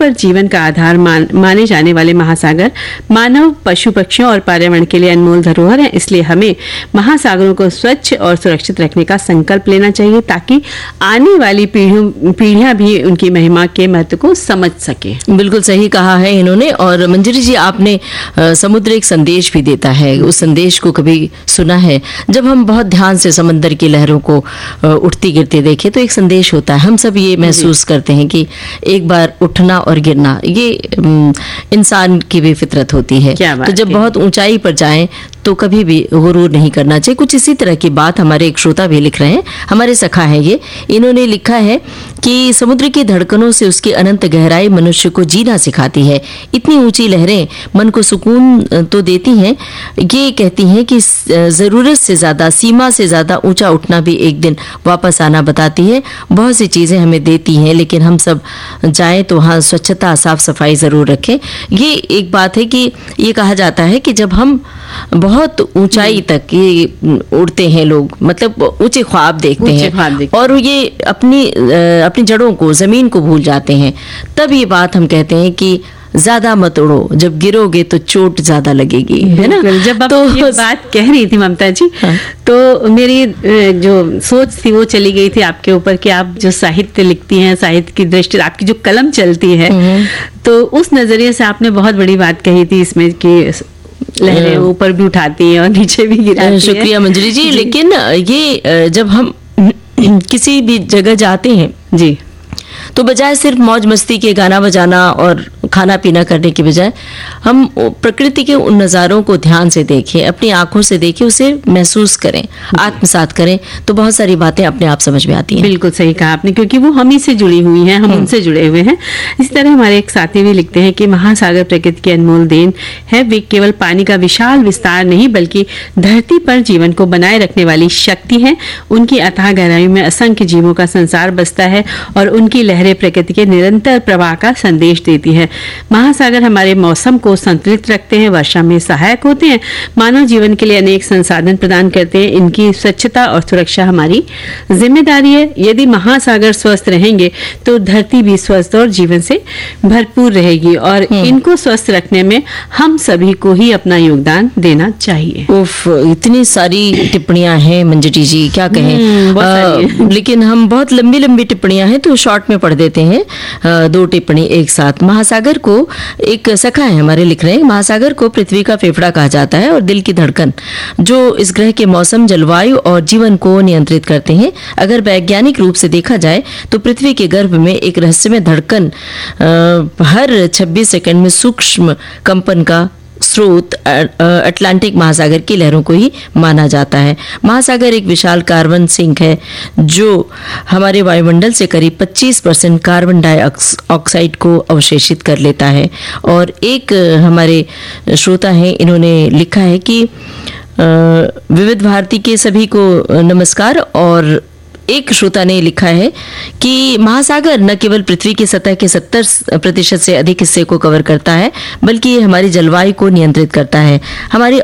पर जीवन का आधार माने जाने वाले महासागर मानव, पशु पक्षियों और पर्यावरण के लिए अनमोल धरोहर हैं। इसलिए हमें महासागरों को स्वच्छ और सुरक्षित रखने का संकल्प लेना चाहिए ताकि आने वाली पीढ़ियां भी उनकी महिमा के महत्व को समझ सके। बिल्कुल सही कहा है इन्होंने। और मंजरी जी, आपने समुद्र एक संदेश भी देता है, उस संदेश को कभी सुना है? जब हम बहुत ध्यान से समंदर की लहरों को उठती गिरती देखें तो एक संदेश होता है। हम सब ये महसूस करते हैं कि एक बार उठना और गिरना ये इंसान की भी फितरत होती है। तो जब बहुत ऊंचाई पर जाएं तो कभी भी गुरूर नहीं करना चाहिए। कुछ इसी तरह की बात हमारे एक श्रोता भी लिख रहे हैं, हमारे सखा हैं ये। इन्होंने लिखा है कि समुद्र की धड़कनों से उसकी अनंत गहराई मनुष्य को जीना सिखाती है। इतनी ऊंची लहरें मन को सुकून तो देती हैं, ये कहती हैं कि जरूरत से ज्यादा, सीमा से ज्यादा ऊंचा उठना भी एक दिन वापस आना बताती है। बहुत सी चीजें हमें देती हैं, लेकिन हम सब जाएं तो वहाँ स्वच्छता, साफ सफाई जरूर रखें। ये एक बात है कि ये कहा जाता है कि जब हम बहुत ऊंचाई तक ये उड़ते हैं लोग, मतलब ऊंचे ख्वाब देखते हैं और ये अपनी जड़ों को, जमीन को भूल जाते हैं, तब ये बात हम कहते हैं कि ज्यादा मत उड़ो, जब गिरोगे तो चोट ज्यादा लगेगी, है ना? जब आप ये बात कह रही थी ममता जी, तो मेरी जो सोच थी वो चली गई थी आपके ऊपर कि आप जो साहित्य लिखती हैं, साहित्य की दृष्टि, आपकी जो कलम चलती है, तो उस नजरिए से आपने बहुत बड़ी बात कही थी इसमें कि लहरें ऊपर भी उठाती है और नीचे भी गिराती है। शुक्रिया मंजरी जी। लेकिन ये जब हम किसी भी जगह जाते हैं जी, तो बजाय सिर्फ मौज मस्ती के गाना बजाना और खाना पीना करने के बजाय हम प्रकृति के उन नज़ारों को ध्यान से देखें, अपनी आंखों से देखें, उसे महसूस करें, आत्मसात करें, तो बहुत सारी बातें अपने आप समझ में आती हैं। बिल्कुल सही कहा आपने, क्योंकि वो हम ही से जुड़ी हुई हैं, हम उनसे जुड़े हुए हैं। इसी तरह हमारे एक साथी भी लिखते हैं कि महासागर प्रकृति की अनमोल देन है। वे केवल पानी का विशाल विस्तार नहीं बल्कि धरती पर जीवन को बनाए रखने वाली शक्ति है। उनकी अथाह गहराई में असंख्य जीवों का संसार बसता है और उनकी लहरें प्रकृति के निरंतर प्रवाह का संदेश देती है। महासागर हमारे मौसम को संतुलित रखते हैं, वर्षा में सहायक होते हैं, मानव जीवन के लिए अनेक संसाधन प्रदान करते हैं। इनकी स्वच्छता और सुरक्षा हमारी जिम्मेदारी है। यदि महासागर स्वस्थ रहेंगे तो धरती भी स्वस्थ और जीवन से भरपूर रहेगी और इनको स्वस्थ रखने में हम सभी को ही अपना योगदान देना चाहिए। उफ, इतनी सारी टिप्पणियां हैं मंजरी जी, क्या कहें। लेकिन हम बहुत लंबी लंबी टिप्पणियां हैं तो शॉर्ट में पढ़ देते हैं दो टिप्पणी एक साथ। महासागर को, एक सखा है हमारे लिख रहे हैं, महासागर को पृथ्वी का फेफड़ा कहा जाता है और दिल की धड़कन, जो इस ग्रह के मौसम, जलवायु और जीवन को नियंत्रित करते हैं। अगर वैज्ञानिक रूप से देखा जाए तो पृथ्वी के गर्भ में एक रहस्यमय धड़कन हर 26 सेकंड में सूक्ष्म कंपन का स्रोत अटलांटिक महासागर की लहरों को ही माना जाता है। महासागर एक विशाल कार्बन सिंक है जो हमारे वायुमंडल से करीब 25% कार्बन डाइऑक्साइड को अवशेषित कर लेता है। और एक हमारे श्रोता हैं, इन्होंने लिखा है कि विविध भारती के सभी को नमस्कार। और एक श्रोता ने लिखा है कि महासागर न केवल पृथ्वी की सतह के 70% से अधिक हिस्से को कवर करता है बल्कि ये हमारी जलवायु को नियंत्रित करता है, हमारे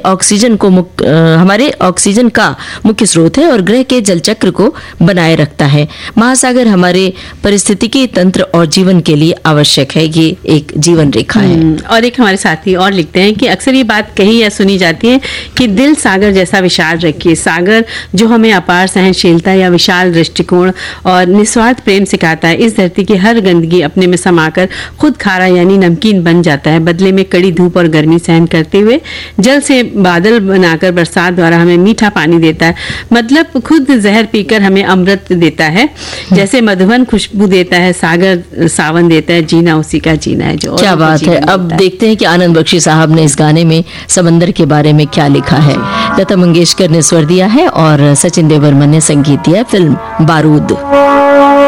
ऑक्सीजन का मुख्य स्रोत है और ग्रह के जलचक्र को बनाए रखता है। महासागर हमारे पारिस्थितिकी तंत्र और जीवन के लिए आवश्यक है। ये एक जीवन रेखा है। और एक हमारे साथी और लिखते हैं कि अक्सर ये बात कही या सुनी जाती है कि दिल सागर जैसा विशाल रखिए। सागर जो हमें अपार सहनशीलता या विशाल दृष्टिकोण और निस्वार्थ प्रेम सिखाता है। इस धरती की हर गंदगी अपने में समाकर खुद खारा यानी नमकीन बन जाता है। बदले में कड़ी धूप और गर्मी सहन करते हुए जल से बादल बनाकर बरसात द्वारा हमें मीठा पानी देता है। मतलब खुद जहर पीकर हमें अमृत देता है। जैसे मधुवन खुशबू देता है, सागर सावन देता है, जीना उसी का जीना है। जो क्या बात है। अब देखते हैं कि आनंद बख्शी साहब ने इस गाने में समंदर के बारे में क्या लिखा है। लता मंगेशकर ने स्वर दिया है और सचिन देव बर्मन ने संगीत दिया। फिल्म बारूद।